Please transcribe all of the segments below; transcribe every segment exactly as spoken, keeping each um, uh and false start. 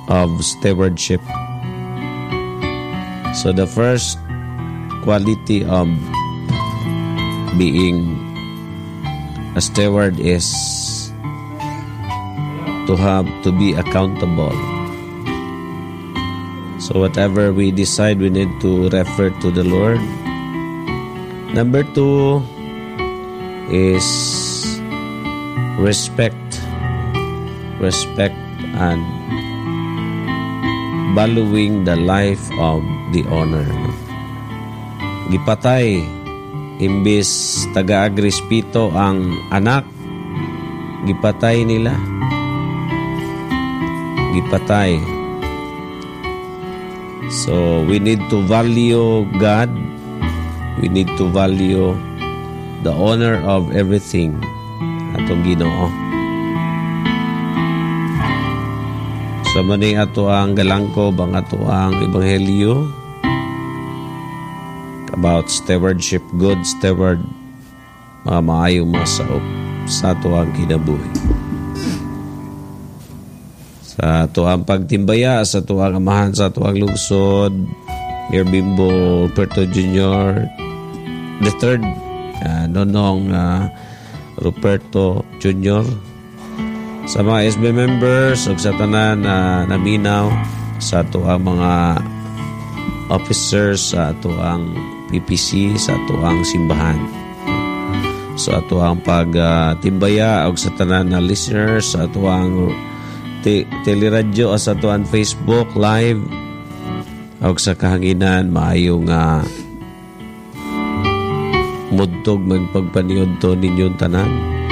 of stewardship. So the first quality of being a steward is to have to be accountable. So whatever we decide, we need to refer to the Lord. Number two is respect. Respect and valuing the life of the owner. Gipatay imbis taga-agrispito ang anak, gipatay nila. Gipatay. So we need to value God. We need to value the owner of everything. Atong Ginoo. So maning ato ang galangko bang ato ang ebanghelyo about stewardship, good steward, mga maayong masaop sa ato ang kinabuhi. Sa ato ang pagtimbaya, sa ato ang amahan, sa ato ang lungsod, Mayor Bimbo Puerto Junior the third, uh, Nonong uh, Ruperto Junior, sa mga S B members ug sa tanan na uh, naminaw, sa ato ang mga officers, sa ato ang P P C, sa ato ang simbahan, sa ato ang pagtimbaya uh, ug sa tanan na listeners, sa ato ang te- teleradyo, sa ato ang Facebook live ug sa kahanginan maayong uh, mudtog magpagpaniud to ninyong tanan.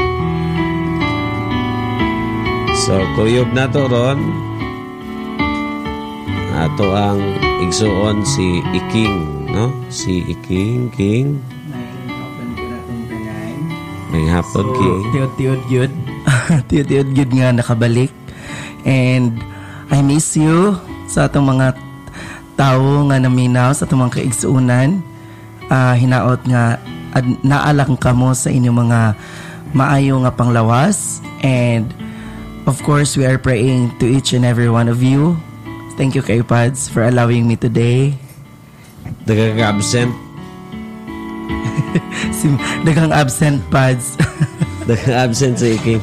So, kuyog na to ron. Ato ang igsuon si Iking, no? Si Iking, King. May hapon, so, King. Tiyod-tiyod yun. Tiyod-tiyod yun nga nakabalik. And I miss you sa atong mga tao nga naminaw, sa atong mga kaigsuunan. Uh, hinaot nga, ad, naalang ka mo sa inyong mga maayo nga panglawas. And of course, we are praying to each and every one of you. Thank you, kayo Pads, for allowing me today. Dagang absent. si, dagang absent, Pads. Dagang absent sa Iking.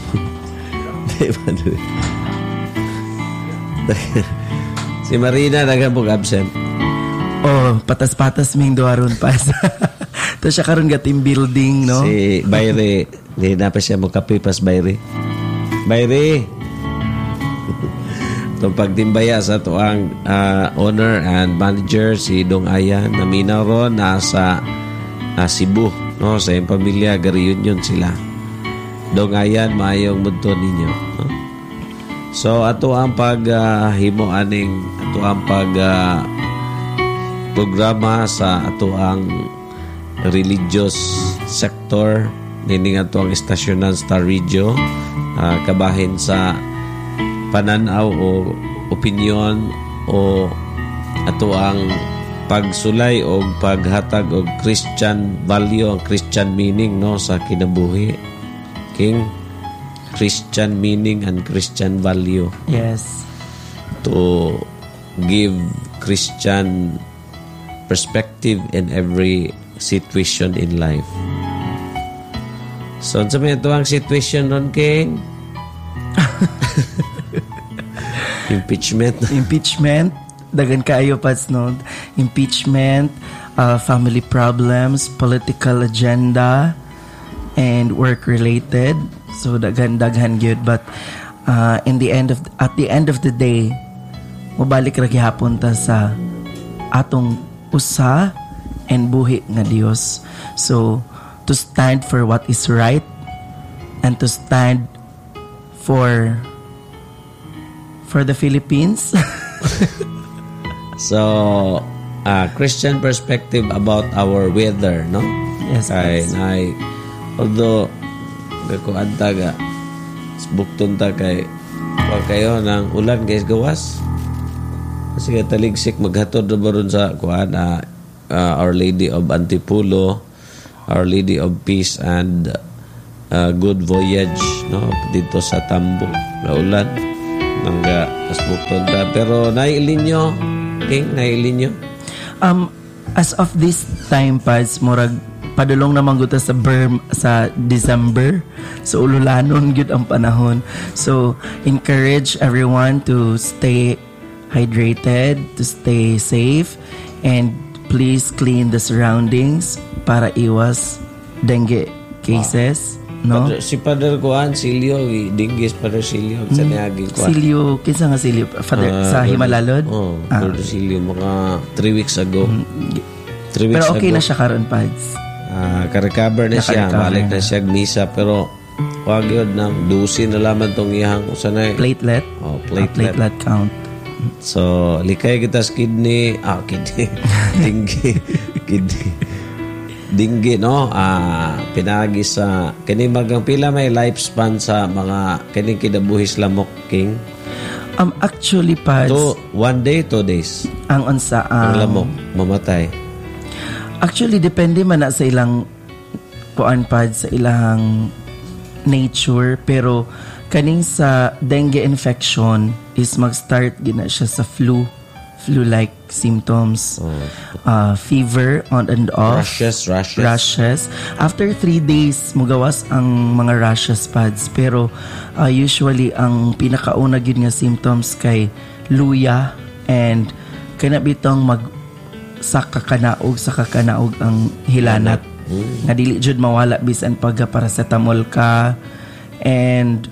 Si Marina, dagang pong absent. Oh, patas-patas ming duwaron, Pads. Ito siya karon ga team building, no? Si Bayre, hindi na pa siya magkapipas, Bayre. Bayre. Itong pagtimbaya sa ito ang uh, owner and manager, si Dong Ayan, na minaw nasa uh, Cebu, no? Sa iyong pamilya, ga-reunion sila. Dong Ayan, maayong munto ninyo. No? So, ato ang paghimo uh, aning, ato ang pag uh, programa sa ato ang religious sector, nining ato ang istasyonan Star Radio. Uh, kabahin sa pananaw o opinion o ato ang pagsulay o paghatag o Christian value, ang Christian meaning, no, sa kinabuhi. King, Christian meaning and Christian value. Yes. To give Christian perspective in every situation in life. So, sa may ito ang situation nun, King? Impeachment. Impeachment. Dagan kaayo, Pads, no? Impeachment, uh, family problems, political agenda, and work-related. So, dagan-daghan yun. But, uh, in the end of, at the end of the day, mabalik ra gihapon ta sa atong usa and buhi nga Dios. So, to stand for what is right and to stand for for the Philippines. So, uh, Christian perspective about our weather, no? Yes, Kay, yes. na, although, ko antaga, bukton ta kay, wag kayo ng ulan guys gawas. Kasi taligsik maghatod na ba ron sa kuan, uh, uh, Our Lady of Antipulo, Our Lady of Peace and uh, Good Voyage, no, dito sa Tambo, Laulan. Nangga asbukton ta. Pero nailin nyo, King, nailin nyo? Um, as of this time, Pads, murag padulong naman guta sa berm sa December. So, ululanon gyud ang panahon. So, encourage everyone to stay hydrated, to stay safe, and please clean the surroundings para iwas dengue cases. No? Padre, si Padre Kuan, Silio, Dinggis, Padre Silio, sa Niaging Kuan. Silio, kinsa nga Silio? Father, Ah, sa Himalalod? Oh, Ah. Padre Silio, mga three weeks ago. Three weeks Pero okay ago. na siya karon, Pads. Ah, ka-recover na siya. Naka-recover Balik na. na siya misa. Pero, wag yun na, dusin na laman tong iyang usanay. Platelet? Oh, Ah, platelet. platelet count. So, likay kita sa kidney. Ah, kidney. Dinggi. Kidney. Dinggi, no? Ah, pinagi sa... Kini magang pila may lifespan sa mga... Kini kidabuhis lamok, King. Um, actually, Pads, To, one day, two days. ang unsa Ang ang lamok, mamatay. actually depende man na sa ilang kuan, Pads, sa ilang nature, pero kaning sa dengue infection is mag-start gina siya sa flu flu-like symptoms, uh, fever on and off, Rashes, rashes. rashes. After three days, mugawas ang mga rashes, Pads. Pero uh, usually, ang pinakauna gyud nga symptoms kay luya and kanabitong mag sa kakanaog sa kakanaog ang hilanat. Nga dili jud mawala bisan pagka paracetamol ka. And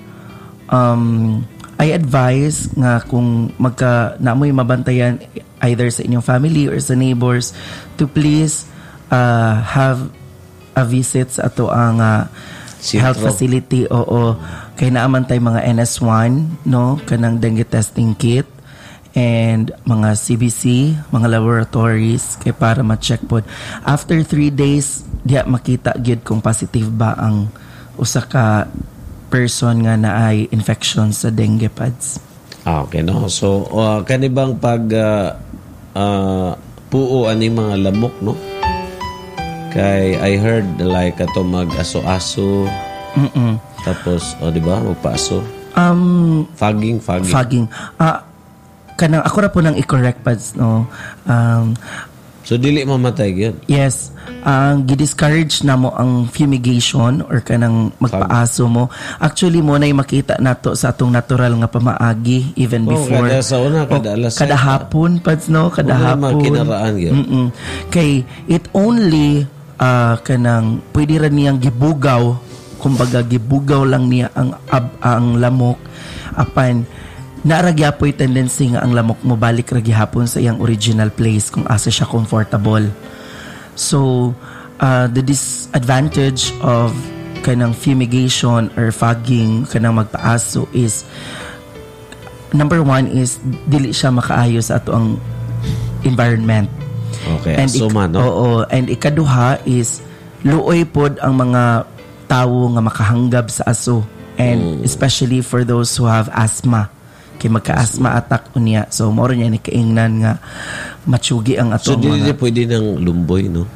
um I advise nga kung magka naamoy mabantayan either sa inyong family or sa neighbors to please uh, have a visit sa ato ang uh, health Sentro. facility. Oo, kay naaman tay mga N S one, no, kanang dengue testing kit and mga C B C, mga laboratories kay para ma-check pod. After three days, diya makita gyud kung positive ba ang usa ka person nga naay infection sa dengue, Pads. Ah, okay, no? So, uh, kanibang pag uh, uh, puo ani mga lamok, no? Kay I heard like ato mag-aso-aso. Mm-mm. Tapos, oh, di ba? Magpaaso. Um, Fogging, fogging. fogging. Ah, kanang ako ra po nang i-correct, Pads, no. Um, So, dili mamatay yun. yes, ang gidiscourage na mo ang fumigation or kanang magpaaso mo. Actually mo na makita nato sa atong natural nga pamaagi even Oh, before. kada sa una, kada O, alas kada seven. hapon, Pads, no? Kada Wala hapon. makinaraan yun. Mm-mm. Kay it only uh, kanang pwede ra niyang gibugaw, kumbaga gibugaw lang niya ang ab, ang lamok apan naaragyapoy tendency nga ang lamok mo balik ra gihapon sa iyang original place kung asa siya comfortable. So uh, the disadvantage of kanang fumigation or fogging kanang magpaaso is number one is dili siya makaayo sa ato ang environment. Okay, aso ik- man, no? Oo, and ikaduha is luoy pod ang mga tawo nga makahanggap sa aso, and especially for those who have asthma, kay magka-asthma attack unya. So mao rin ni kaingnan nga matsugi ang ato So, dili mga na pwede ng lumboy, no?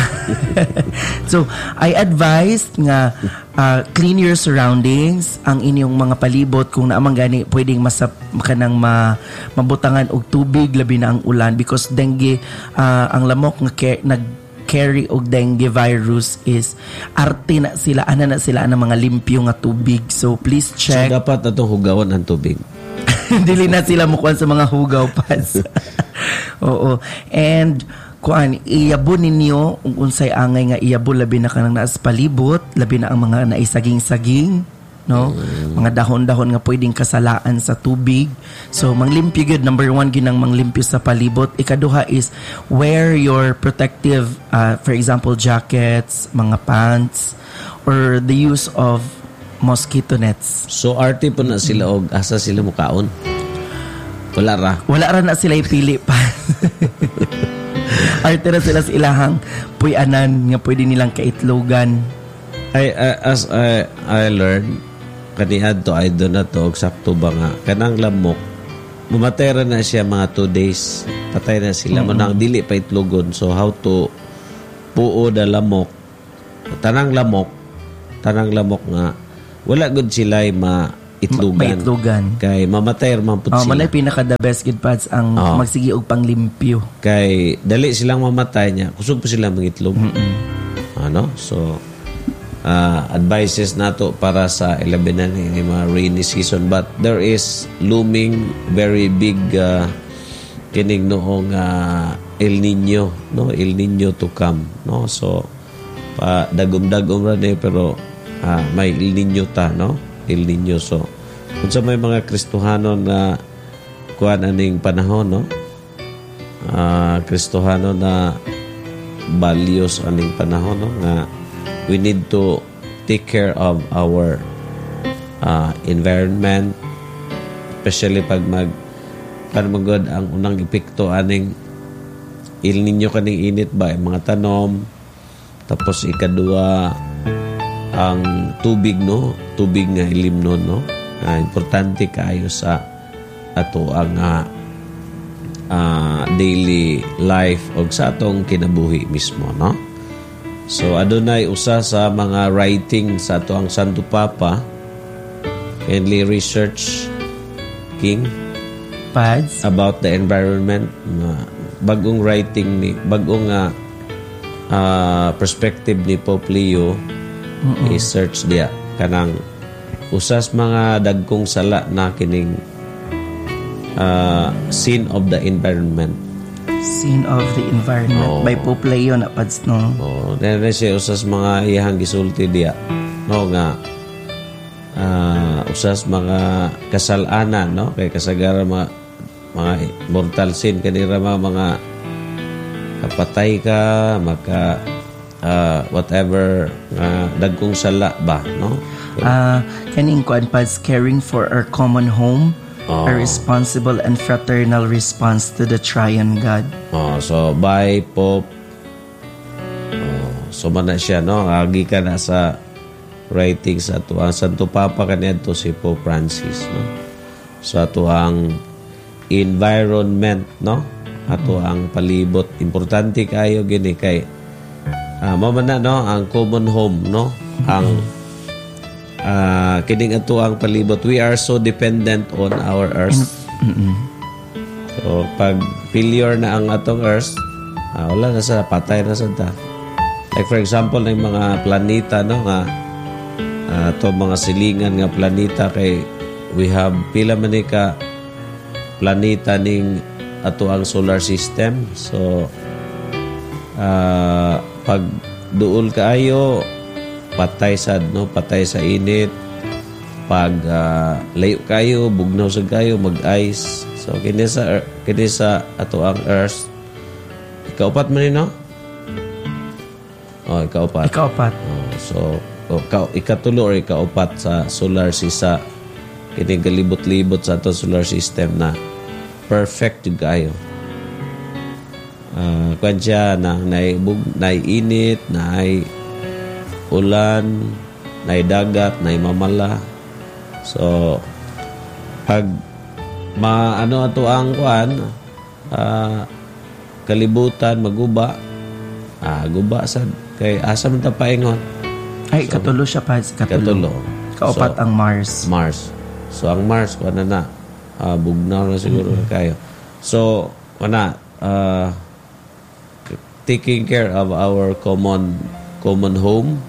So, I advise nga uh, clean your surroundings, ang inyong mga palibot kung naamang gani pwedeng masap kanang ma, mabutangan og tubig labi na ang ulan because dengue uh, ang lamok nga ke, nag carry og dengue virus is arte na sila ana na sila ng mga limpyo nga tubig. So please So, check. dapat atong hugawan ang tubig. Dili na sila mukuan sa mga hugaw, Pads. Oo. And kuan iyabon ninyo kung unsay angay nga iyabon labi na kanang naas palibot, labi na ang mga naisaging-saging, no? Mga dahon-dahon nga pwedeng kasalaan sa tubig. So manglimpyo gyud, number one gyud ang manglimpyo sa palibot. Ikaduha is wear your protective uh, for example jackets, mga pants, or the use of mosquito nets. So, arte po na sila og asa sila mukaon. Wala ra. Wala ra na sila ipili pa. Arte na sila sa ilahang puyanan nga pwede nilang kaitlogan. I, I, as I, I learned, kaniad to, I do na to, og sakto ba nga, kanang lamok, mamatera na siya mga two days. Patay na sila. Mm-hmm. Manang dili pa itlogon. So, how to puo da lamok. Tanang lamok, tanang lamok nga, wala gud sila ma itlugan. May itlugan. Kay mamatay raman pud Oh, sila. manay pinaka the best gid pads ang Oh. magsigi og panglimpyo. Kay dali silang mamatay niya. Kusog pa sila mangitlog. Mm-mm. Ano? So uh, advices nato para sa ilabinan ni mga rainy season, but there is looming very big uh, kining noong uh, El Nino, no? El Nino to come, no? So pa dagom-dagom ra ni pero uh, may El Nino ta, no? El Nino. So kung sa may mga Kristohanon na kuan aning panahon, no? Uh, Kristohanon na values aning panahon, no? Nga we need to take care of our uh, environment, especially pag mag panamagod ang unang epekto aning Il Nino kaning init ba ang mga tanom, tapos ikadua ang tubig, no? Tubig nga ilimnon, no? Uh, importante kaayo sa ato ang uh, uh, daily life o sa atong kinabuhi mismo, no? So adunay usa sa mga writing sa ato ang Santo Papa, kindly research King Pads. about the environment. Uh, bagong writing ni bagong uh, uh, perspective ni Pope Leo. I-search dia kanang usas mga dagkong sala na kining uh, sin of the environment. Scene of the Environment Oh. by Pope Leo na pads, no? Oh, then siya usas mga iyang gisulti dia, no, nga uh, usas mga kasalanan, no, kay kasagaran mga mga mortal sin kanira mga mga kapatay ka, maka uh, whatever uh, dagkong sala ba, no? Ah, kaning kuan pads, caring for our common home, Oh. a responsible and fraternal response to the Triune God. Oh, so by Pope, oh, so man na siya, no, agi ka na sa writing sa ato ang Santo Papa kanadto si Pope Francis, no, sa ato ang environment, no, ato ang palibot importante kayo gini kay ah mao man na, no, ang common home, no, ang ah kining ato ang palibot. We are so dependent on our earth. Mm-mm. So, pag failure na ang atong Earth, ah, wala na sa patay na sa ta. Like for example, ng mga planeta, no, nga uh, to mga silingan nga planeta kay we have pila man ni ka planeta ning ato ang solar system. So, uh, pag duol kaayo, patay sad, no, patay sa init. Pag uh, layo kayo, bugnaw sa kayo, mag-ice. So, kini sa, kini sa ato ang Earth. Ikaupat man no? Oh, ikaupat. Ikaapat. Oh, so, oh, ka, ikatulo or ikaupat sa solar system. Kini galibot-libot sa ato solar system na perfect yung kayo. Uh, kwan siya na naibug, naiinit, naay ulan, naay dagat, naay mamala. So, pag maano ato ang kuan, uh, kalibutan, maguba, ah, guba sad kay asa man ta paingon. Ay, katulo siya pads, katulo. Katulo. Kaupat So, ang Mars. Mars. So, ang Mars, kuan na na. Uh, bugnaw na siguro mm-hmm. kayo. So, wana, uh, taking care of our common common home,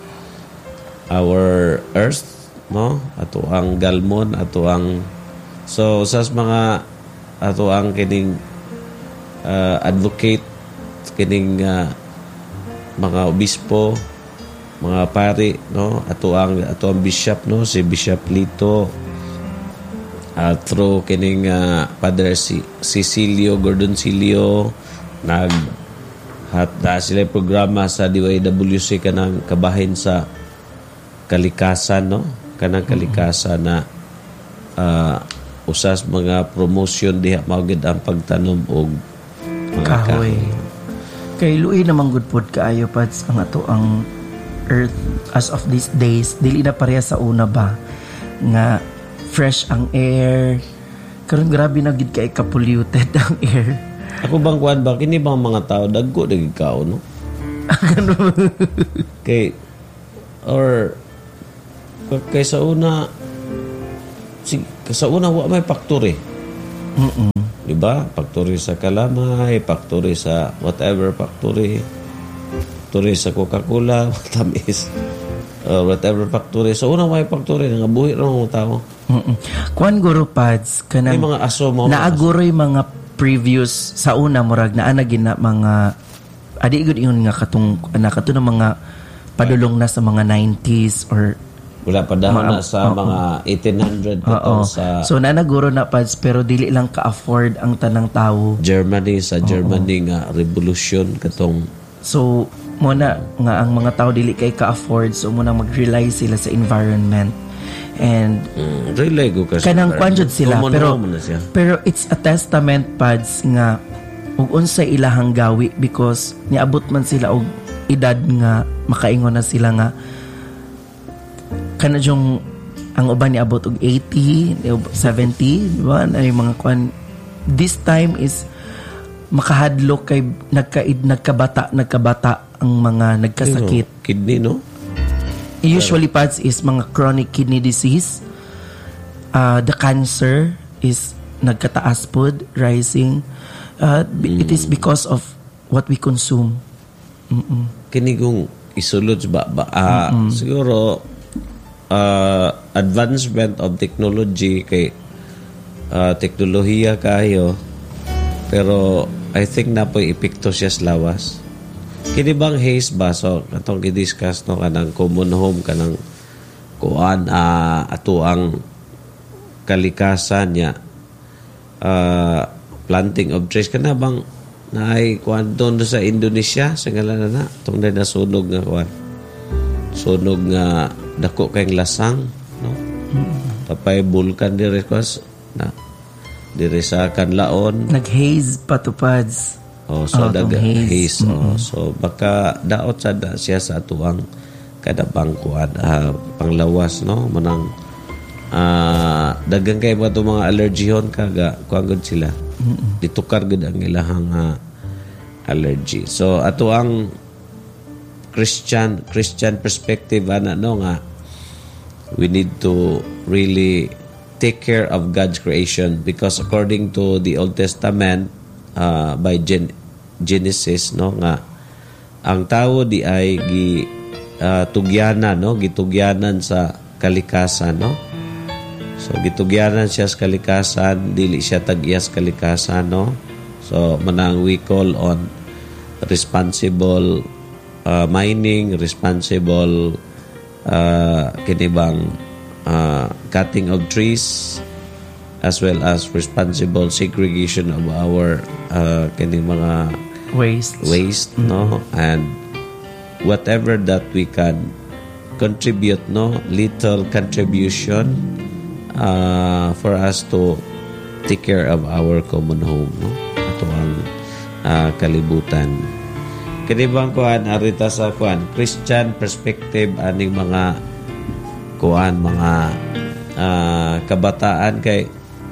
our earth, no, ato ang galmon, ato ang so sas mga ato ang kining uh, advocate kining uh, mga obispo, mga pari, no, ato ang ato ang bishop, no, si Bishop Lito, uh, through kining uh, Padre si Cecilio Gordoncillo, nag hat da sila programa sa D Y W C kanang kabahin sa kalikasan, no, kanang kalikasan na uh, usas mga promotion diha maugid ang pagtanom og mga Kahoy. Kay luoy naman good pod kaayo pads ang ato ang earth as of these days, dili na pareha sa una ba nga fresh ang air, karon grabe na gid kay ka-polluted ang air. Ako bang kuan ba kini bang mga tao dagko dagig kao, no? Kay or kay sa una sige, sa una wa may factory. Mm-mm. Diba? Factory sa Kalamay, factory sa whatever factory, factory sa Coca-Cola, tamis, uh, whatever factory. So, unang may factory, nangabuhi rin mga tao. Mm-mm. Kuan guro pads, kanang, may mga aso mo. naaguroy mga previous, sa una, murag, na anagin na mga, adi good yun nga katong, na kato ng mga padulong na sa mga nineties or wala pa daw mga, na sa uh, mga eighteen hundred uh, sa so nanaguro na pads pero dili lang ka-afford ang tanang tao. Germany sa Germany uh, nga revolution katong so muna nga ang mga tao dili kay ka-afford so muna mag-rely sila sa environment and mm, rely go kasi kanang kwanjud sila Common pero siya. pero it's a testament pads nga ug unsay ilahang gawi because niabot man sila og edad nga makaingon na sila nga kana yung ang uban ni abot og eighty, seventy, di ba? Ay mga kwan. This time is makahadlok kay nagkaid nagkabata nagkabata ang mga nagkasakit. You know, kidney no? Usually pads is mga chronic kidney disease. Uh, the cancer is nagkataas pod, rising. Uh, mm. It is because of what we consume. Mm-mm. Kini kung isulod ba ba uh, siguro uh, advancement of technology kay uh, teknolohiya kayo pero I think na po epekto siya sa lawas. Kini bang haze ba so katong gi-discuss no kanang common home kanang kuan uh, ato ang kalikasan niya uh, planting of trees kana bang naay kuan doon sa Indonesia sa ngalan na tong na nasunog nga kuan sunog nga dako kay lasang no mm-hmm. Tapay bulkan dire kas na dire sa kanlaon nag-haze patupads oh so oh, daga haze, haze mm-hmm. oh so baka daot sa da siya sa atuang kadabang kuan uh, panglawas no manang uh, dagang kay ba to mga allergyhon kaga kuan gud sila mm-hmm. ditukar gud ang ilahang uh, allergy so ato ang Christian Christian perspective ana no nga we need to really take care of God's creation because according to the Old Testament uh, by Gen- Genesis no nga ang tao di ay gi uh, tugyanan no gitugyanan sa kalikasan no so gitugyanan siya sa kalikasan dili siya tag-iya sa kalikasan no so manang we call on responsible Uh, mining, responsible uh, kinibang uh, cutting of trees as well as responsible segregation of our uh, kining mga waste waste mm-hmm. no and whatever that we can contribute no little contribution uh, for us to take care of our common home no ato ang uh, kalibutan. Kini bang kuan arita sa kuan Christian perspective aning mga kuan mga uh, kabataan kay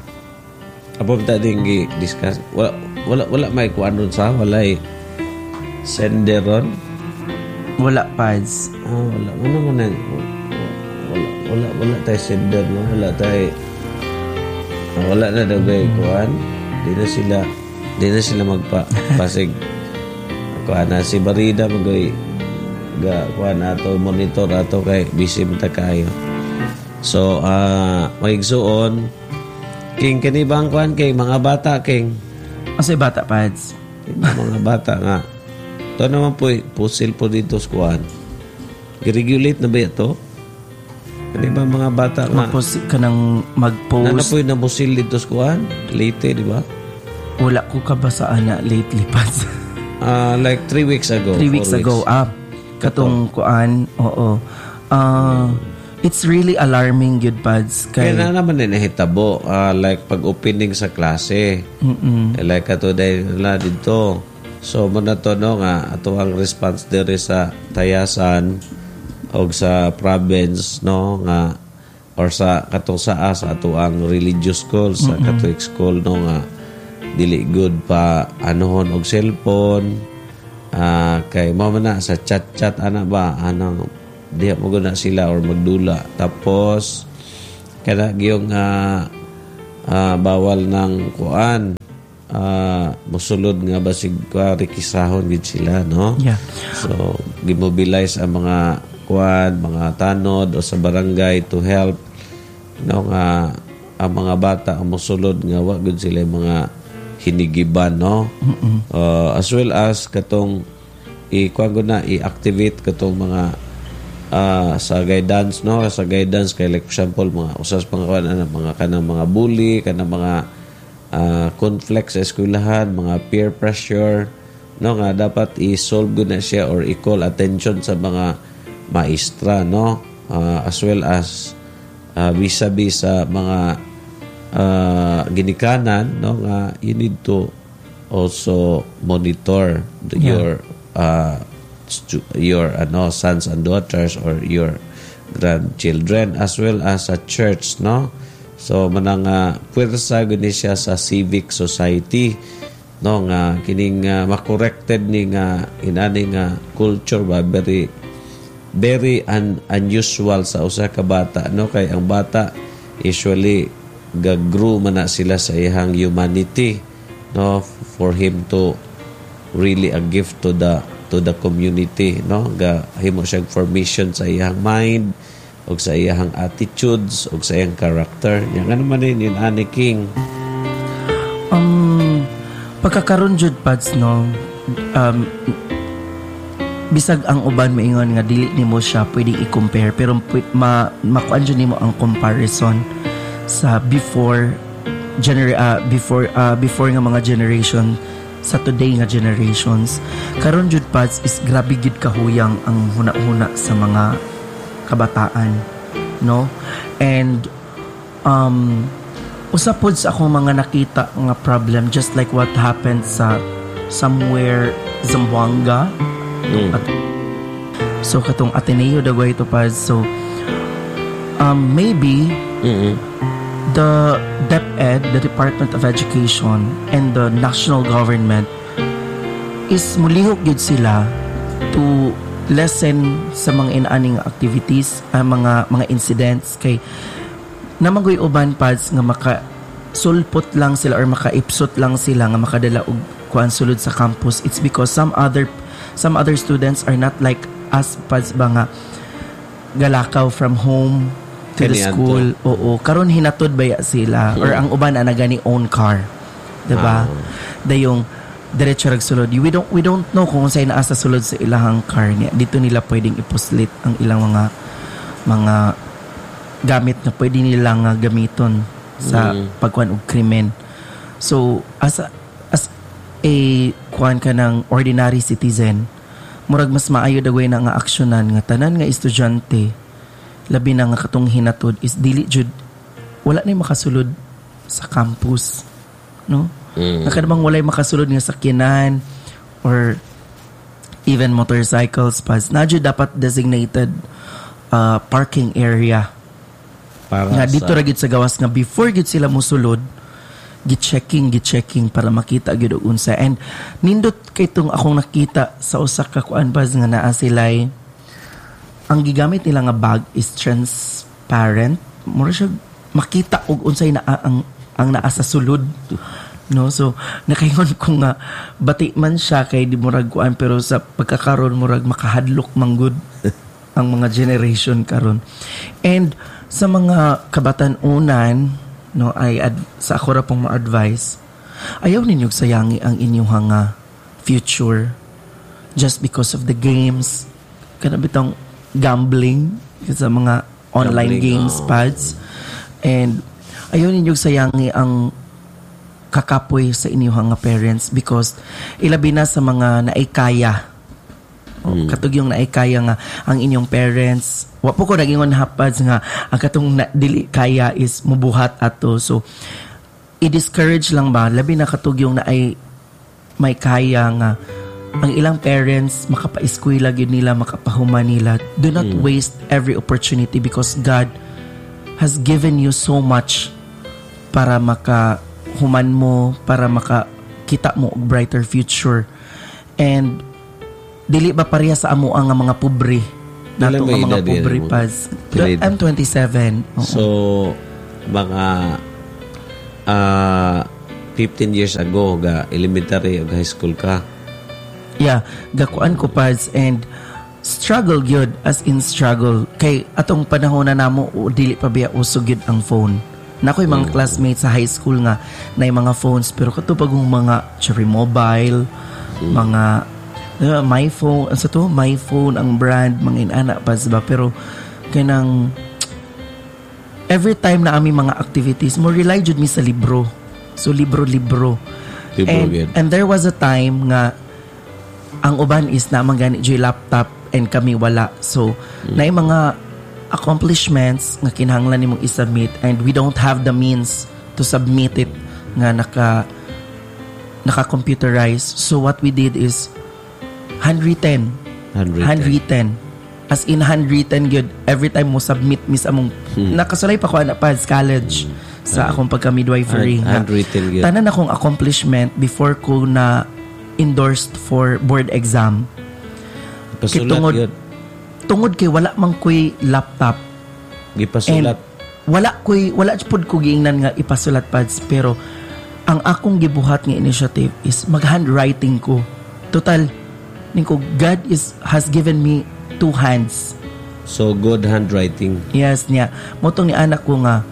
apo ta ding gi-discuss wala wala wala may kuan ron sa walay senderon wala pads oh wala ano man wala wala wala tay sender no wala tay wala na daw gay kuan di na sila di na sila magpa pasig kuan na si Barida magoy ga kuan ato monitor ato kay busy ta kayo so uh, maigsuon king kini bang kuan kay mga bata king asay bata pads mga bata nga to naman po pusil po dito sa kuan i-regulate na ba ito kani ba mga bata nga mapos kanang mag-post na po na pusil dito sa kuan late di ba wala ko kabasaan na lately pads Uh, like three weeks ago. Three weeks, weeks ago, up. Katong kuan, oo. Uh, it's really alarming, good pads. Kaya na naman din nahitabo. Uh, like pag-opening sa klase. Mm-mm. Like ato dahil na dito. So, muna to no nga, ato ang response dere sa Tayasan o sa province, no nga, or sa katong saa sa ato ang religious school, sa Mm-mm. Catholic school, no nga, dili good pa anohon og cellphone uh, kay mao na sa chat-chat ana ba anang diha mo na sila or magdula tapos Kaya yung uh, uh, bawal ng kuan, uh, musulod nga basig kuwari kisahon gid sila, no? Yeah. So, gimobilize ang mga kuan, mga tanod o sa barangay to help, no, nga ang mga bata ang musulod nga wa gud sila mga hinigiban, no? Uh, as well as katong i-kuan ko na i-activate katong mga uh, sa guidance, no, sa guidance kay like for example mga usas mga kuan ano, mga kanang mga bully, kanang mga uh, conflict sa eskwelahan, mga peer pressure, no, nga dapat i-solve gud na siya or i-call attention sa mga maestra, no, uh, as well as uh, vis-a-vis sa mga uh, ginikanan, no, nga you need to also monitor the, Yeah. your uh, stu- your ano sons and daughters or your grandchildren as well as sa church, no. So manang uh, puwersa gani siya sa civic society, no, nga kining uh, makorrected ni nga inani nga culture ba very very un- unusual sa usa ka bata, no, kay ang bata usually gagrew man na sila sa iyang humanity, no, for him to really a gift to the to the community, no, ga himo siyang formation sa iyang mind og sa iyang attitudes og sa iyang character. Yan ano man din in ani king. Um, pagkakaroon jud pads, no, um, bisag ang uban maingon nga dili nimo siya pwedeng i-compare pero pu- ma makuan jud nimo ang comparison sa before gener uh, before uh, before nga mga generation sa today nga generations. Karon jud pads is grabe gid kahuyang ang huna-huna sa mga kabataan, no, and um usa pod sa akong mga nakita nga problem just like what happened sa somewhere Zamboanga. Mm. At, so katong Ateneo Dagway to pads, so um maybe Mm-hmm. the DepEd, the Department of Education, and the national government is mulihok gid sila to lessen sa mga inaaning activities, uh, mga mga incidents kay namagoy uban pads nga maka sulpot lang sila or makaipsot lang sila nga makadala og kuan sulod sa campus. It's because some other some other students are not like us pads ba nga galakaw from home to the Kaniadto. school. Oo, karon hinatod baya sila or ang uban ana gani own car, 'di ba? Ah. Dayong diretso rag sulod. We don't we don't know kung unsay naa sa sulod sa ilahang car niya. Dito nila pwedeng ipuslit ang ilang mga mga gamit na pwede nila nga gamiton sa Mm. pagkuan og krimen. So as a, as a kuan ka ng ordinary citizen, murag mas maayo dagway na nga aksyonan nga tanan nga estudyante labi na nga katong hinatod is dili jud wala na makasulod sa campus, no? Mm. Nakadamang walay makasulod nga sakyanan or even motorcycles pas na jud dapat designated uh, parking area Para nga dito sa ra gid sa gawas nga before gid sila mosulod gi-checking gi-checking para makita gid og unsa. And nindot kay tong akong nakita sa usa ka kuan pas nga naa sila'y ang gigamit nila nga bag is transparent. Mura siya makita og unsay na ang ang naa sa sulod, no? So nakaingon ko nga bati man siya kay di murag kuan pero sa pagkakaron murag makahadlok manggod ang mga generation karon. And sa mga kabatan-unan, no, ay ad, sa ako ra pong ma-advise, ayaw ninyo sayangi ang inyong nga future just because of the games, kana bitang gambling sa mga online Gambling, games oh. pads, and ayaw ninyo sayangi ang kakapoy sa inyong nga parents because ilabi na sa mga naikaya. Oh, katug yung naikaya nga ang inyong parents, wa po ko nagingon hapads nga ang katong na, dili kaya is mubuhat ato. So i-discourage lang ba labi na katug yung naay may kaya nga ang ilang parents makapa-eskwela gyud nila, makapahuman nila. Do not Mm. waste every opportunity because God has given you so much para makahuman mo, para makakita mo og brighter future. And dili ba pareha sa amo ang mga pobre? Dili Nato may nga mga edad pobre yan, pas. Grade. I'm twenty-seven. Oo. So mga uh, fifteen years ago ga elementary o high school ka. Yeah, gakuan ko pads and struggle gyud, as in struggle kay atong panahon na namo o dili pa biya usog gyud ang phone. Nakoy mga mm. classmates sa high school nga na mga phones pero katupag ng mga cherry mobile, mm. mga uh, my phone, sa to my phone ang brand mga inana pa ba, pero kanang every time na ami mga activities mo rely jud mi sa libro. So libro-libro. Libro and, and there was a time nga ang uban is na gani joy laptop and kami wala. So mm. na mga accomplishments nga kinahanglan nimong i-submit and we don't have the means to submit it nga naka naka-computerize. So what we did is handwritten. Handwritten. Handwritten. As in handwritten good. Every time mo submit mis among hmm. nakasulay pa ko na pa sa college hmm. sa akong pagka-midwifery. Hand, handwritten good. Tanan akong accomplishment before ko na endorsed for board exam. Pasulat yun. Tungod kay wala man ko'y laptop. Gipasulat. Wala ko'y, wala pud ko giingnan nga ipasulat pads. Pero, ang akong gibuhat nga initiative is mag-handwriting ko. Total, ningko, God is, has given me two hands. So, good handwriting. Yes, niya. Motong ni anak ko nga,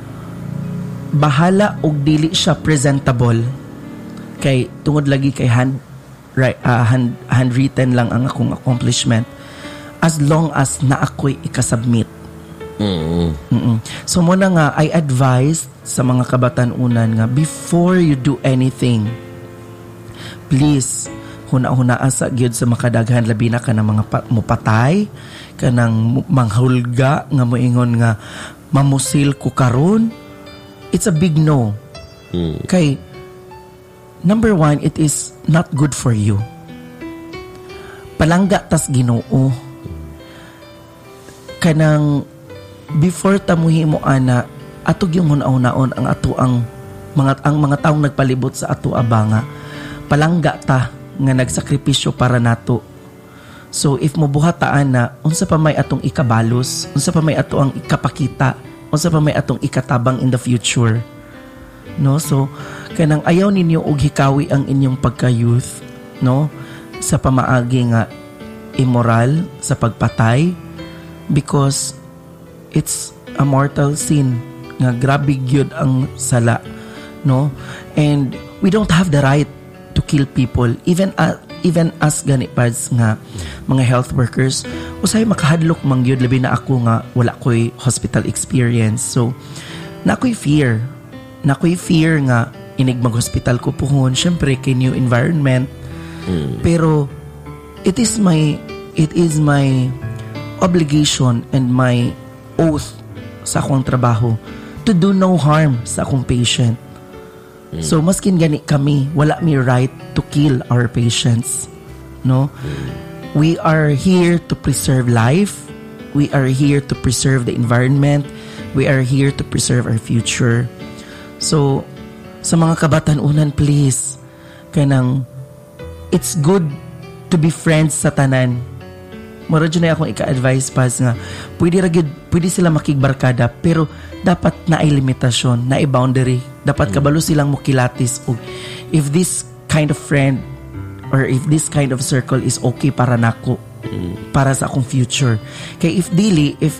bahala og dili siya presentable. Kay, tungod lagi kay hand, right, uh, hand, handwritten lang ang akong accomplishment. As long as na ako'y ikasubmit. Mm-hmm. Mm-mm. So muna nga, I advise sa mga kabatanunan nga, before you do anything, please, huna-hunaa sa gyud sa makadaghan, labi na ka ng mga pa- mupatay, ka ng manghulga, nga moingon nga, mamusil ko karon. It's a big no. Mm. Kay, number one, it is not good for you. Palangga tas Ginoo. Kanang before tamuhi mo ana atog yung hunaon-naon ang ato ang mga ang mga taong nagpalibot sa ato abanga palangga ta nga nagsakripisyo para nato. So if mobuhat ta ana unsa pa may atong ikabalos, unsa pa may ato ang ikapakita, unsa pa may atong ikatabang in the future. No, so kanang ayaw ninyo og hikawi ang inyong pagka-youth, no, sa pamaagi nga immoral sa pagpatay. Because it's a mortal sin nga grabe gyud ang sala, no, and we don't have the right to kill people even uh, even as gani pads nga mga health workers usay makahadlok man gyud labi na ako nga wala koy hospital experience. So na koy fear na koy fear nga inig mag-hospital ko puhon syempre kay new environment. mm. Pero it is my it is my obligation and my oath sa akong trabaho to do no harm sa akong patient. Mm. So maskin gani kami, wala mi right to kill our patients. No? Mm. We are here to preserve life. We are here to preserve the environment. We are here to preserve our future. So sa mga kabatanunan, please, kanang it's good to be friends sa tanan. Mura dyan na akong ika-advise pas nga pwede, ragid, pwede sila makigbarkada pero dapat na ay limitasyon, na ay boundary. Dapat mm. kabalo silang mukilatis o if this kind of friend or if this kind of circle is okay para nako, mm. para sa akong future. Kaya if dili, if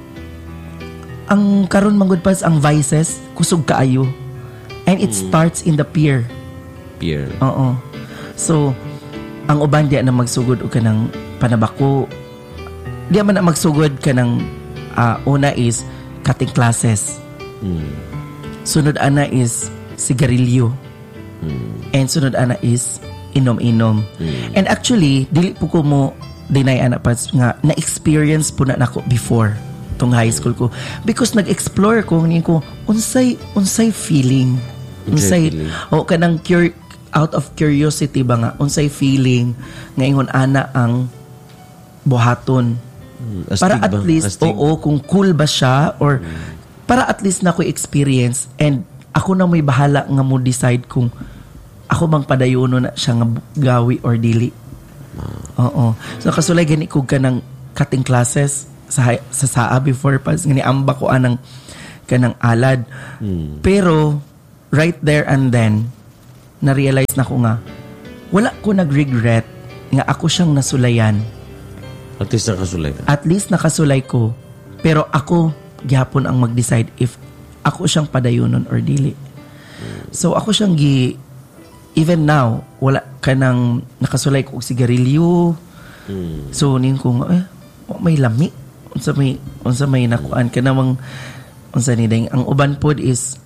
ang karon manggod pas ang vices, kusog kaayo. And it mm. starts in the peer. Peer. Oo. So, ang uban diya na magsugod o kanang panabako, di man na magsugod ka ng uh, una is cutting classes. Mm. Sunod ana is sigarilyo. Mm. And sunod ana is inom-inom. Mm. And actually, dili po ko mo deny ana pa nga na-experience po na nako before tong high school ko. Because nag-explore ko, ngayon ko, unsay, unsay feeling. Unsay, o oh, kanang cur- out of curiosity ba nga, unsay feeling ngayon ana ang buhaton. Mm, para at ba? Least, astig. Oo, kung cool ba siya or mm. para at least na ko experience and ako na may bahala nga mo decide kung ako bang padayono na siya nga gawi or dili. Ah. Oo. So kasulay gani ko ka ng cutting classes sa sa saa before pas ngani amba ko anang kanang alad. Mm. Pero right there and then na-realize na ko nga wala ko nag-regret nga ako siyang nasulayan. At least nakasulay ka. At least nakasulay ko. Pero ako gyapon ang mag-decide if ako siyang padayunon or dili. So ako siyang gi even now wala ka nang nakasulay ko og sigarilyo. Mm. So ning ko nga eh oh, may lami unsa may unsa may nakuan ka namang unsa ni ding ang uban pod is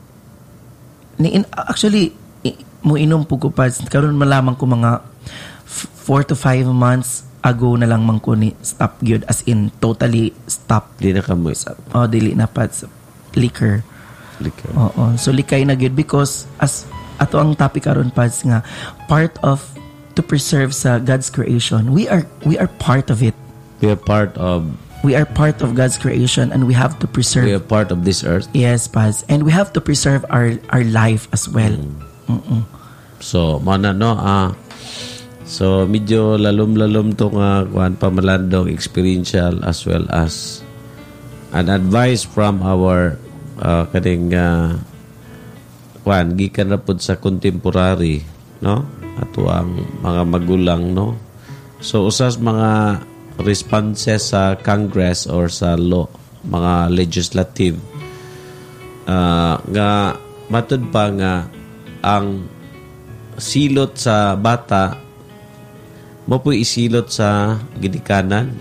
ni in, actually i, mo inom pug ko pa karon malaman ko mga f- four to five months ago na lang man ko ni stop gyud as in totally stop. Di na ka mo. Oh dili na pa sa liquor. Liquor. Oo. So likay na gyud because as ato ang topic karon pads nga part of to preserve sa God's creation. We are we are part of it. We are part of We are part of God's creation and we have to preserve. we are part of this earth. Yes, pads. And we have to preserve our our life as well. Mm-mm. So, mana no ah so medyo lalom-lalom to nga kuan pamalandong experiential as well as an advice from our uh, kaning uh, kuan gikan ra pud sa contemporary no ato ang mga magulang no. So usas mga responses sa Congress or sa law mga legislative uh, nga matud pa nga ang silot sa bata mo po isilot sa ginikanan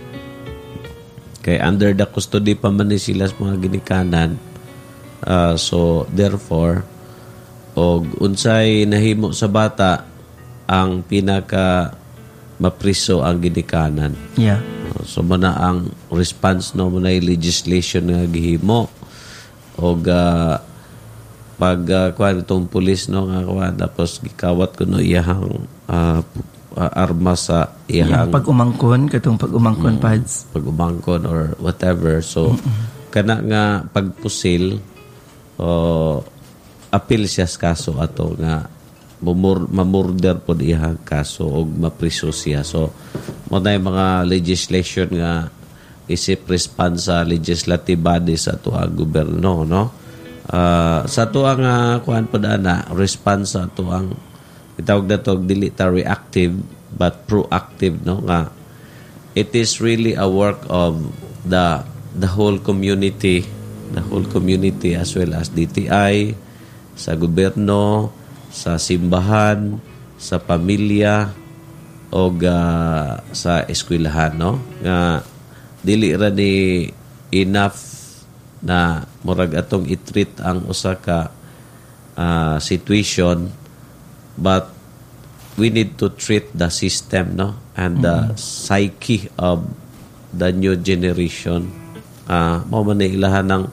kay under the custody pa man ni sila sa mga ginikanan. Uh, so therefore og unsay nahimo sa bata ang pinaka mapriso ang ginikanan. Yeah. Uh, so muna ang response no muna legislation nga gihimo og uh, pag uh, kuan itong pulis no nga kuan tapos gikawat ko no iyahang uh, uh, arma sa iyahang Yeah, pag umangkon katong pag umangkon mm, pads. Pag umangkon or whatever. So mm-mm. kana nga pagpusil o appeal siya sa kaso ato nga mamur, mamurder po iyahang kaso o mapriso siya. So mo na yung mga legislation nga isip response sa legislative body sa ato ang gobyerno no. Uh, sa ato ang uh, kuan po na response sa ato ang itawag na to dili ta reactive but proactive no nga it is really a work of the the whole community the whole community as well as D T I sa gobyerno sa simbahan sa pamilya o uh, sa eskwelahan no nga dili ra ni enough na murag atong i-treat ang usa ka uh, situation but we need to treat the system no and the mm-hmm. psyche of the new generation uh, mo man ilahan ng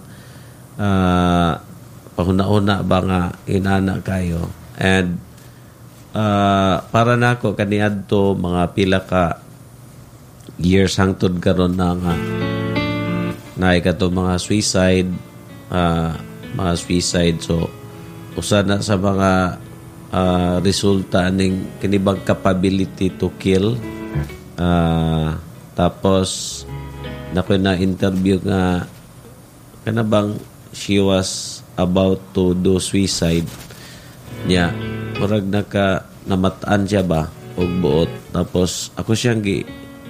uh, pahuna-una ba nga inana kayo and uh, para nako kaniadto mga pila ka years hangtod karon na nga na ikato mga suicide uh, mga suicide so usa na sa mga uh, resulta ning kinibang capability to kill uh, tapos nako na interview nga kanabang she was about to do suicide niya murag naka namataan siya ba og buot tapos ako siyang gi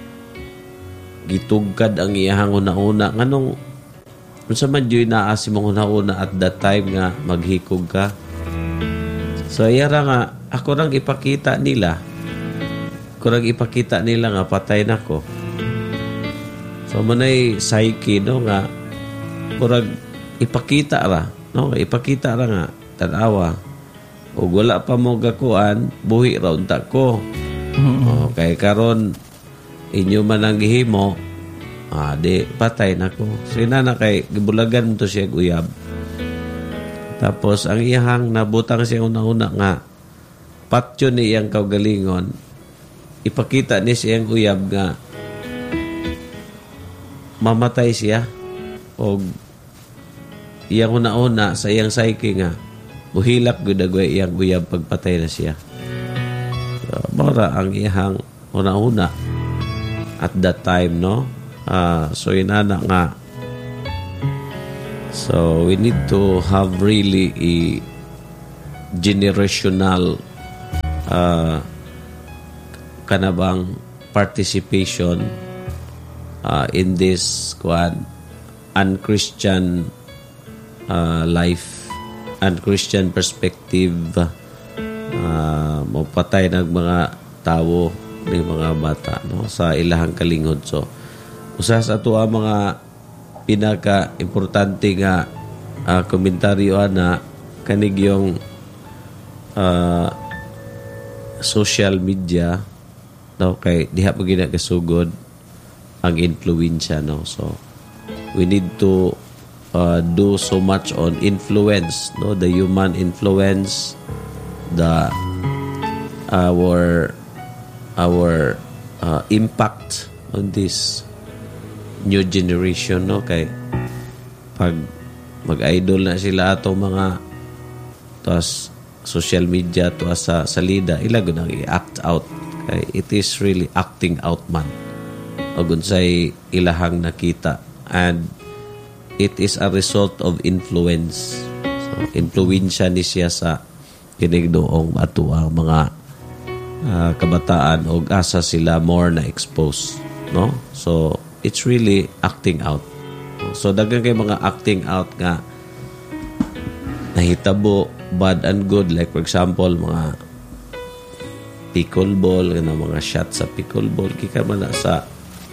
gitugkad ang iyahang una-una nganong unsa man joy naa si mong una-una at that time nga maghikog ka so iyara nga ako rang ipakita nila ako rang ipakita nila nga patay na ko so manay psyche no nga murag ipakita ra no ipakita ra nga tanawa o wala pa mo gakuan buhi ra unta ko mm-hmm. okay karon inyo man ang gihimo ah di patay na ko so inana kay gibulagan to siya uyab tapos ang iyahang nabutang siya una-una nga patyo ni iyang kaugalingon ipakita ni siyang uyab nga mamatay siya o iyang una-una sa iyang psyche nga buhilak gudagway iyang uyab pagpatay na siya so, mora ang iyang una-una at that time no uh, so inana nga So we need to have really a generational uh, kanabang participation uh, in this kuan unchristian uh, life, unchristian perspective, uh, mapatay ng mga tao ng mga bata, no, sa ilahang kalingod. So usa sa ato ang mga pinaka-importante nga uh, komentaryo na kanig yung uh, social media, no, kay diha pa gina kasugod ang influensya, no. So we need to uh, do so much on influence, no, the human influence, the our our uh, impact on this new generation, no, kay pag mag-idol na sila atong mga tas social media to sa salida, ila gud ang i-act out, kay it is really acting out man og unsay ilahang nakita, and it is a result of influence. So influensya ni siya sa kinigdoong ato ang mga uh, kabataan og asa sila more na expose, no. So it's really acting out. So daghan kay mga acting out nga nahitabo, bad and good, like for example mga pickleball, na mga shot sa pickleball, kika man na sa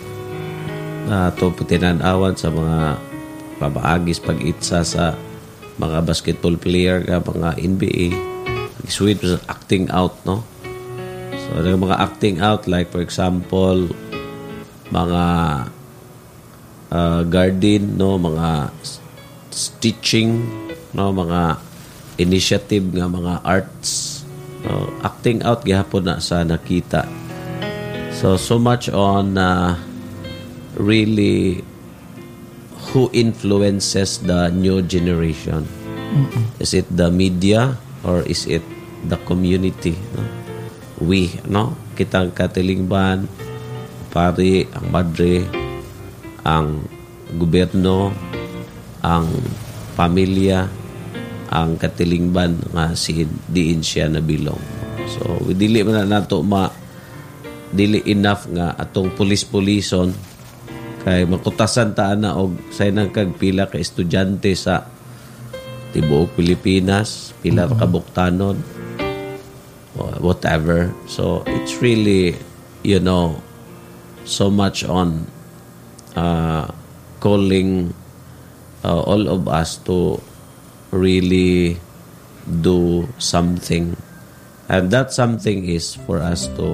uh, to putinanawan sa mga pabaagis pag-itsa sa mga basketball player ka mga N B A, sweet acting out, no. So yung mga acting out, like for example mga uh, garden, no, mga stitching, no, mga initiative nga mga arts, no, acting out gihapon na sa nakita. So so much on uh, really who influences the new generation. Mm-mm. Is it the media or is it the community, no? We, no, kitang katilingban, pari, ang madre, ang gobyerno, ang pamilya, ang katilingban nga si diin siya nabilong. So we dili man na nato ma dili enough nga atong pulis-pulison kay makutasan ta na og say nang kagpila ka estudyante sa tibuok Pilipinas, pila ka buktanon, whatever. So it's really, you know, so much on uh, calling uh, all of us to really do something, and that something is for us to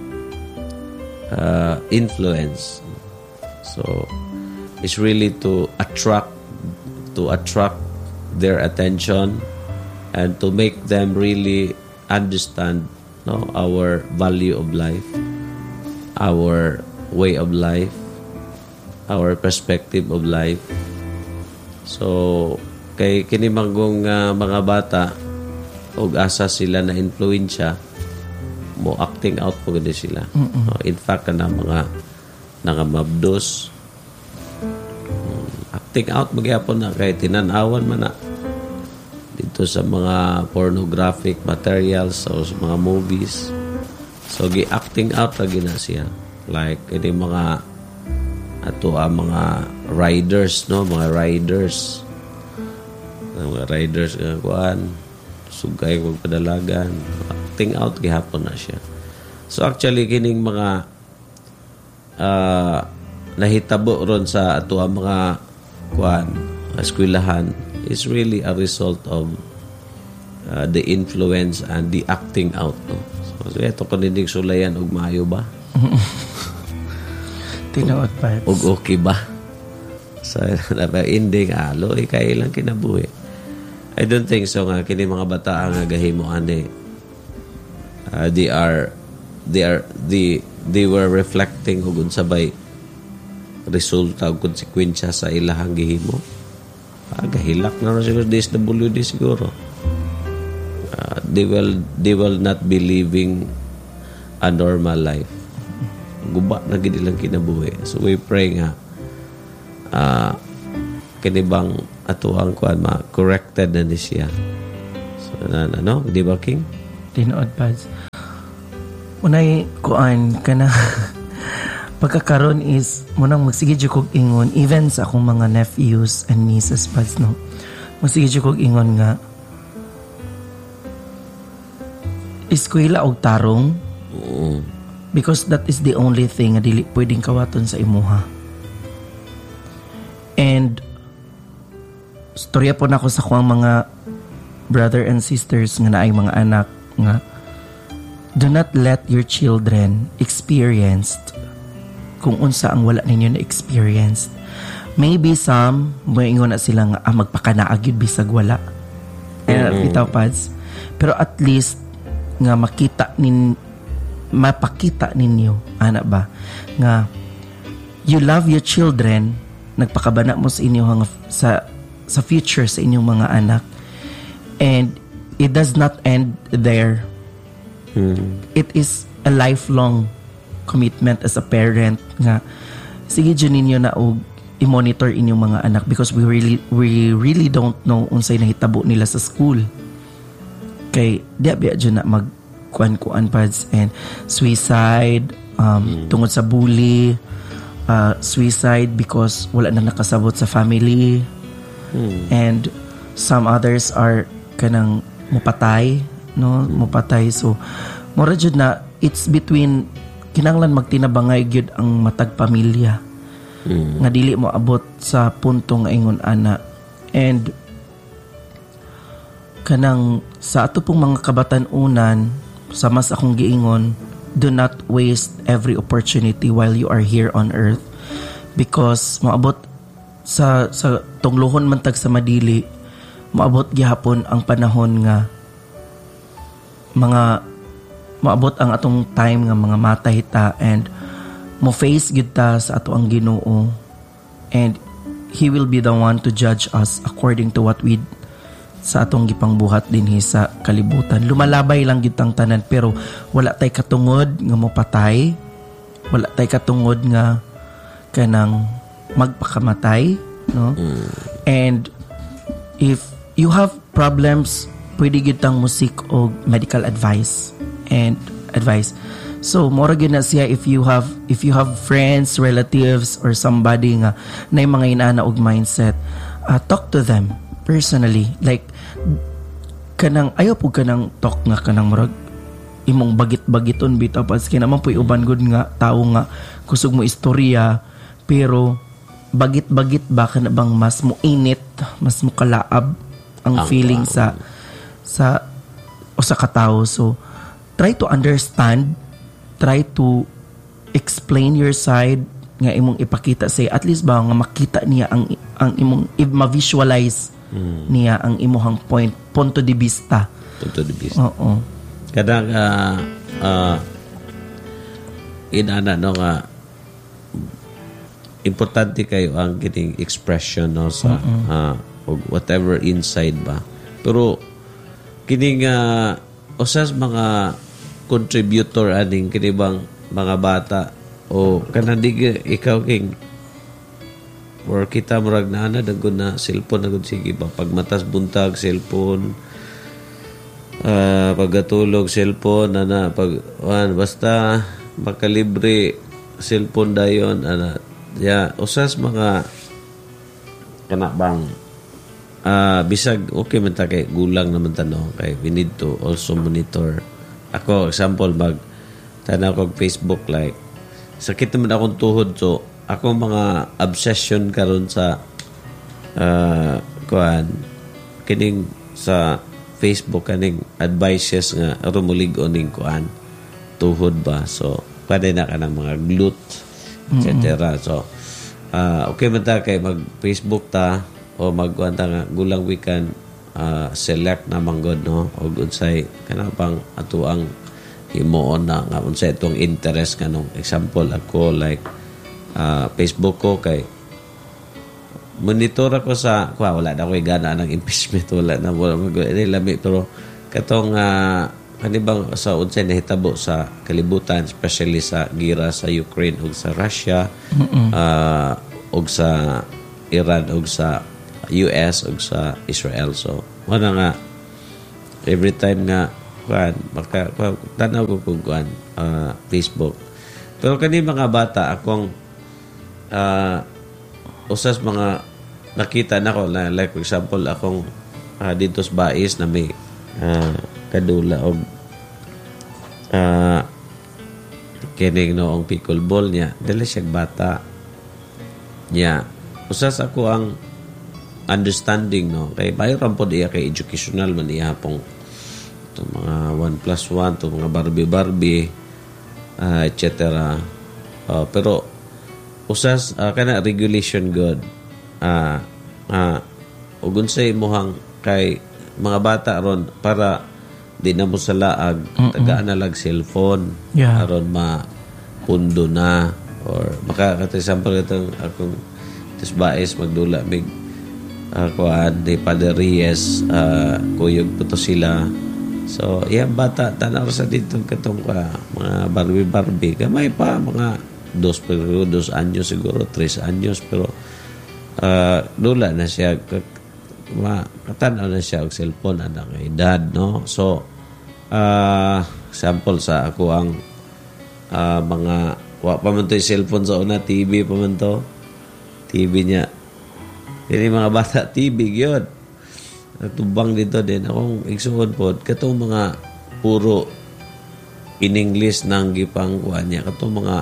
uh, influence. So it's really to attract to attract their attention and to make them really understand, no, our value of life, our way of life, our perspective of life. So kay kini manggong uh, mga bata og asa sila na influensya mo acting out po gid sila. Uh, in fact kana mga nangamabdos um, acting out magyapon na kay tinan-awan man na dito sa mga pornographic materials o sa mga movies. So gi-acting out lagi na siya, like ini mga ato ang mga riders, no, mga riders mga riders nga kuan sugay kog padalagan, acting out gihapon na siya. So actually kining mga uh, nahitabo ron sa ato ang mga kuan eskwelahan is really a result of uh, the influence and the acting out, no. So, so ito kaninig sulayan og maayo ba? Tinuod pa. Og okay ba? Sa so, ending alo ikay lang kinabuhi. I don't think so nga kini mga bata nga gahimo ani. Uh, they are they are they they were reflecting og unsabay resulta ug konsekwensya sa ilahang gihimo. Ah, gahilak na rin siguro D S W D siguro. Uh, they will they will not be living a normal life. Guba na gid ilang kinabuhi. So we pray nga uh, kini bang ato ang kuan ma corrected na ni siya. So na ano, di ba King? Tinuod pads. Unay kuan kana pagkakaroon is munang magsige jud kog ingon even sa akong mga nephews and nieces pads no. Magsige jud kog ingon nga eskwela og tarong. Oo. Because that is the only thing nga dili pwedeng kawaton sa imuha. And storya po nako sa kuang mga brother and sisters nga naay mga anak nga do not let your children experience kung unsa ang wala ninyo na experience. Maybe some moingon na sila nga ah, magpakanaag yun bisag wala. Mm-hmm. Bitaw pads. Pero at least nga makita nin mapakita ninyo ana ba nga you love your children, nagpakabana mo sa inyo hang, sa sa future sa inyong mga anak, and it does not end there. Hmm. It is a lifelong commitment as a parent nga sige dyan ninyo na og i-monitor inyong mga anak because we really we really don't know unsay nahitabo nila sa school kay di abya dyan na mag kuan-kuan pads and suicide um, mm. tungod sa bully, uh, suicide because wala na nakasabot sa family, mm. and some others are kanang mupatay no mm. mupatay. So mura jud na it's between kinahanglan magtinabangay gyud ang matag pamilya mm. nga dili mo abot sa punto nga ingon ana. And kanang sa ato pong mga kabatan-unan sa mas akong giingon, do not waste every opportunity while you are here on earth because maabot sa sa tunglohon man tag sa madili, maabot gihapon ang panahon nga mga maabot ang atong time nga mga matay ta and mo face gid ta sa ato ang Ginoo, and He will be the one to judge us according to what we sa atong gipangbuhat dinhi sa kalibutan. Lumalabay lang gyud tang tanan pero wala tay katungod nga mopatay, wala tay katungod nga kanang magpakamatay, no? Mm. And if you have problems, pwede gyud tang musik og medical advice and advice. So mora gyud na siya if you have if you have friends, relatives or somebody nga nay mga inana og mindset, uh, talk to them personally. Like kanang ayaw po kanang talk nga kanang murag imong bagit-bagiton bitaw pas kina man puy uban gud nga tao nga kusog mo istorya pero bagit-bagit ba kana bang mas mo init, mas mo kalaab ang oh, feeling wow. sa sa o sa katawo. So try to understand, try to explain your side nga imong ipakita say at least ba nga makita niya ang ang imong ma-visualize Hmm. niya ang imuhang point, punto de vista. Punto de vista. Oo. Kadang uh, uh, inana no nga importante kayo ang kining expression no sa uh, whatever inside ba. Pero kining uh, usas mga contributor aning kinibang mga bata o kanang ikaw king or kita murag na ana dagod na cellphone dagod sige ba pagmatas buntag cellphone, uh, paggatulog cellphone ana pag wan basta makalibre cellphone dayon ana ya usas mga kana bang uh, bisag okay man ta kay gulang naman tanong kay we need to also monitor. Ako example mag tanaw kog Facebook like sakit naman akong tuhod so ako mga obsession karon sa uh, kuan kining sa Facebook kaning advices nga rumulig-on ning kuan tuhod ba so pwede na ka ng mga glute et cetera. Mm-hmm. So uh, okay man ta kay mag Facebook ta o magkuan ta nga gulang we can uh, select na manggod no og unsay kana pang ato ang himuon na nga unsay itong interest kanong example ako like Uh, Facebook ko kay monitor ako sa kuha wala na ko'y gana ng impeachment wala na wala mag-lami pero katong uh, kanibang sa unsay nahitabo sa kalibutan especially sa gira sa Ukraine ug sa Russia uh, ug sa Iran ug sa U S ug sa Israel. So wala nga every time nga kuan maka tanaw ko kung kuan uh, Facebook. Pero kani mga bata akong uh, usas mga nakita nako na like for example akong uh, dito sa Bais na may uh, kadula og uh, kining noong pickleball niya dili siya bata niya usas ako ang understanding no kay bayran po diya kay educational man iya pong to mga one plus one to mga Barbie Barbie uh, et cetera. Uh, pero usas uh, kana regulation good ah uh, uh, ugon sa imuhang kay mga bata ron para di na mo sa laag tagaan na lag cellphone yeah. aron ma pundo na or maka kat example katong akong tis Bais magdula mig uh, kuan di Paderias uh, kuyog puto sila so iya bata tanaw sa dito katong uh, mga Barbie Barbie kamay pa mga dos pero dos anyos siguro tres anyos pero uh, dula na siya ma katanaw na siya og cellphone ana nga edad no so uh, sample sa ako ang uh, mga wa pa man to cellphone sa una T V pa man to T V niya ini mga bata T V gyud natubang dito din akong igsuon pod katong mga puro in English nang gipang kuan niya katong mga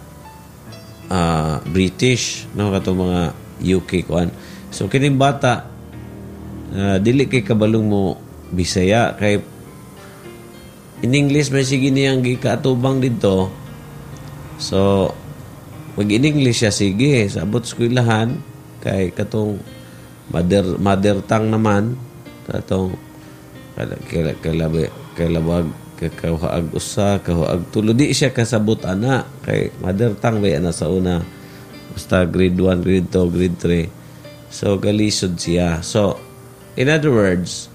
uh, British no katong mga U K kuan so kining bata uh, dili kay kabalong mo Bisaya kay in English may sige niyang gikatubang dito so mag in English siya sige sabot eskwelahan kay katong mother mother tongue naman katong kala kalabi kalabag kakahuag usa kahuag tulo di siya kasabot ana kay mother tongue ba ana sa una basta grade one grade two grade three so galisod siya so in other words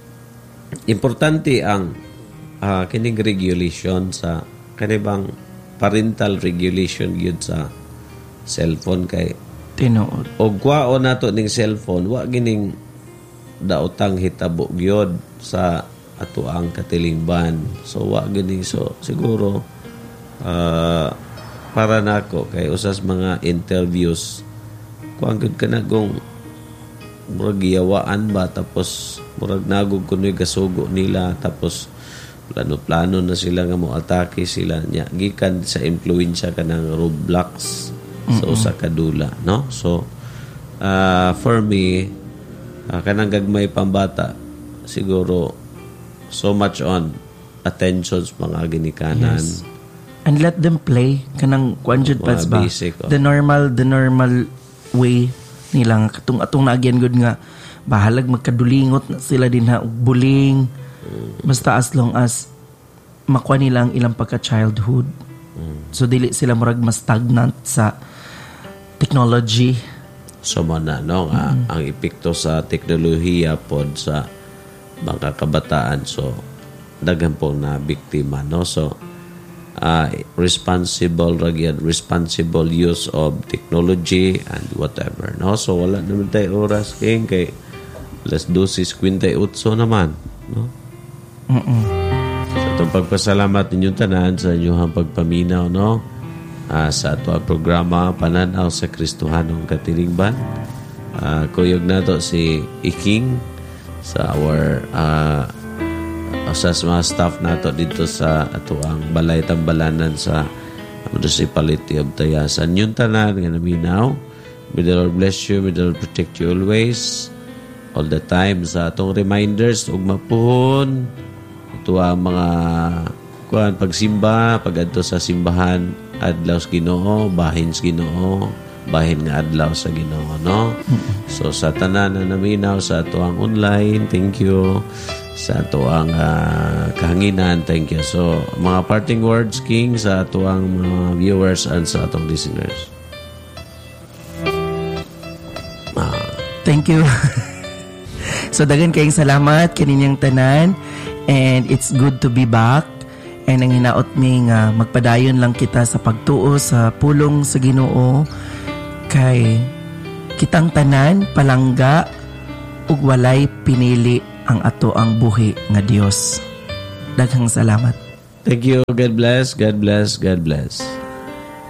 importante ang uh, kining regulation sa kanibang parental regulation gyud sa cellphone kay tinuod og kwaon nato ning cellphone wa gining daotang hitabo gyud sa ato ang katilingban so wa gini so siguro uh, para nako kay usas mga interviews kuan gud kana gong murag giyawaan ba tapos murag nagog kunoy gasugo nila tapos plano-plano na sila nga mo atake sila nya gikan sa influensya kanang Roblox mm-hmm. sa usa ka dula no so uh, for me uh, kanang gagmay pambata siguro so much on attentions mga ginikanan yes. And let them play kanang kwanjud pads ba basic, oh. the normal the normal way nila nga katong atong naagyan gud nga bahalag magkadulingot na sila din ha og buling mm. basta as long as makuha nila ang ilang pagka-childhood mm. so dili sila murag mas stagnant sa technology so mo na no nga mm. ang epekto sa teknolohiya pod sa mga kabataan so daghan po na biktima no so uh, responsible ragyad responsible use of technology and whatever no so wala naman tayo oras king kay alas twelve fifty-eight naman no mm so itong pagpasalamat ninyong tanan sa inyong pagpaminaw no uh, sa ato programa Pananaw sa Kristohanong Katilingban uh, kuyog nato si Iking sa our uh, sa mga staff nato dito sa ato ang balay tambalanan sa Municipality of Tayasan yung tanan nga naminaw may the Lord bless you may the Lord protect you always all the time sa atong reminders ug mapuhon ito ang mga kuan pagsimba pagadto sa simbahan adlaw sa Ginoo bahin sa Ginoo bahin nga adlaw sa Ginoo no so sa tanan na naminaw sa ato ang online thank you sa ato ang uh, kahanginan thank you so mga parting words King sa ato ang mga viewers and sa atong listeners ah. Thank you so dagan kayong salamat kaninyang tanan and it's good to be back and ang hinaot mi nga magpadayon lang kita sa pagtuo sa pulong sa Ginoo kay kitang tanan palangga ug walay pinili ang ato ang buhi nga Dios. Daghang salamat. Thank you. God bless. God bless. God bless.